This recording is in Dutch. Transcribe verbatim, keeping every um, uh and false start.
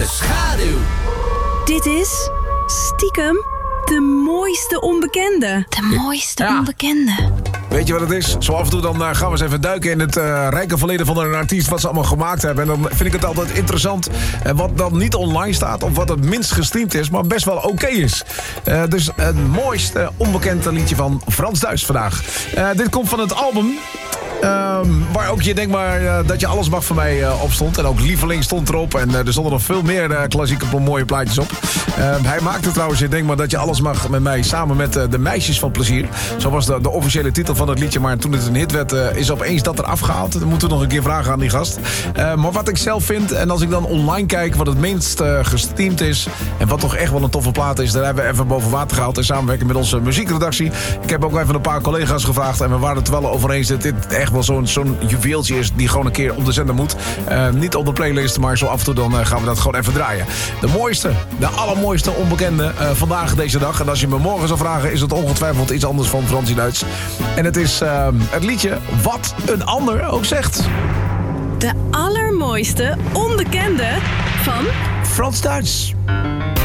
de schaduw. Dit is stiekem de mooiste onbekende. De mooiste Ja. onbekende. Weet je wat het is? Zo af en toe dan uh, gaan we eens even duiken in het uh, rijke verleden van een artiest, wat ze allemaal gemaakt hebben. En dan vind ik het altijd interessant uh, wat dan niet online staat of wat het minst gestreamd is, maar best wel oké okay is. Uh, dus het mooiste onbekende liedje van Frans Duits vandaag. Uh, dit komt van het album. Um, waar ook je denkt maar uh, dat je alles mag van mij uh, op stond. En ook Lieveling stond erop. En uh, er stonden nog veel meer uh, klassieke mooie plaatjes op. Uh, hij maakte trouwens, je denkt maar dat je alles mag met mij samen met uh, de Meisjes van Plezier. Zo was de, de officiële titel van het liedje. Maar toen het een hit werd, uh, is opeens dat er afgehaald. Dan moeten we nog een keer vragen aan die gast. Uh, maar wat ik zelf vind, en als ik dan online kijk wat het minst uh, gestreamd is. En wat toch echt wel een toffe plaat is. Daar hebben we even boven water gehaald in samenwerking met onze muziekredactie. Ik heb ook even een paar collega's gevraagd. En we waren het wel over eens dat dit echt wel zo'n zo'n juweeltje is die gewoon een keer op de zender moet. Uh, niet op de playlist, maar zo af en toe dan uh, gaan we dat gewoon even draaien. De mooiste, de allermooiste onbekende uh, vandaag deze dag. En als je me morgen zou vragen, is het ongetwijfeld iets anders van Fransie Duits. En het is uh, het liedje Wat een ander ook zegt. De allermooiste onbekende van Frans Duits.